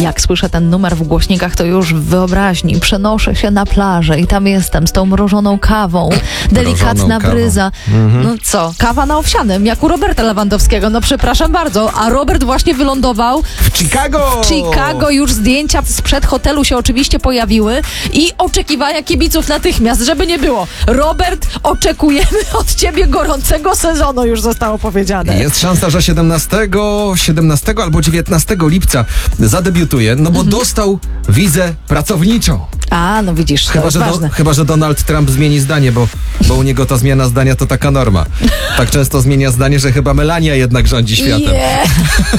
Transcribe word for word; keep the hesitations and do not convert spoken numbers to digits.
Jak słyszę ten numer w głośnikach, to już w wyobraźni przenoszę się na plażę i tam jestem z tą mrożoną kawą, delikatna kawą. bryza. Mhm. No co? Kawa na owsianym, jak u Roberta Lewandowskiego. No przepraszam bardzo, a Robert właśnie wylądował W Chicago! w Chicago. Już zdjęcia sprzed hotelu się oczywiście pojawiły i oczekiwania kibiców natychmiast, żeby nie było. Robert, oczekujemy od ciebie gorącego sezonu, już zostało powiedziane. Jest szansa, że siedemnastego, siedemnastego albo dziewiętnastego lipca zadebiutuje, no bo dostał wizę pracowniczą. A, no widzisz, to Chyba jest że, do, ważne. chyba, że Donald Trump zmieni zdanie, bo, bo u niego ta zmiana zdania to taka norma. Tak często zmienia zdanie, że chyba Melania jednak rządzi światem. Nie.